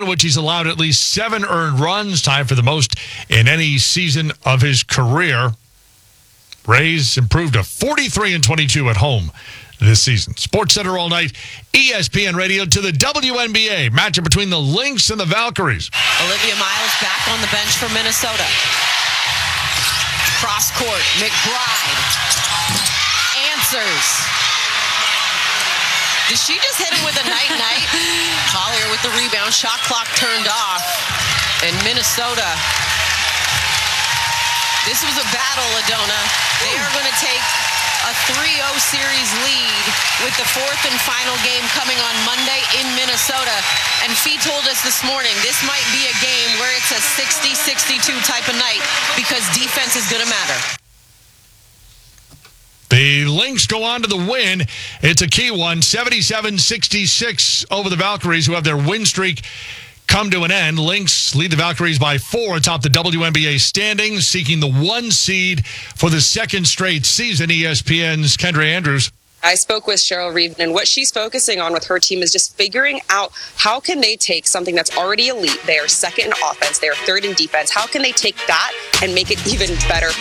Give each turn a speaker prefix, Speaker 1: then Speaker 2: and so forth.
Speaker 1: which he's allowed at least 7 earned runs, time for the most in any season of his career. Rays improved to 43-22 at home this season. Sports Center all night, ESPN Radio to the WNBA. Matchup between the Lynx and the Valkyries.
Speaker 2: Olivia Miles back on the bench for Minnesota. Cross court, McBride answers. Did she just hit him with a night-night? Collier with the rebound. Shot clock turned off. And Minnesota. This was a battle, Adona. They are going to take a 3-0 series lead with the 4th and final game coming on Monday in Minnesota. And Fee told us this morning this might be a game where it's a 60-62 type of night because defense is going to matter.
Speaker 1: The Lynx go on to the win. It's a key one, 77-66 over the Valkyries, who have their win streak come to an end. Lynx lead the Valkyries by 4 atop the WNBA standings, seeking the 1 seed for the second straight season. ESPN's Kendra Andrews.
Speaker 3: I spoke with Cheryl Reeve, and what she's focusing on with her team is just figuring out how can they take something that's already elite. They are second in offense. They are third in defense. How can they take that and make it even better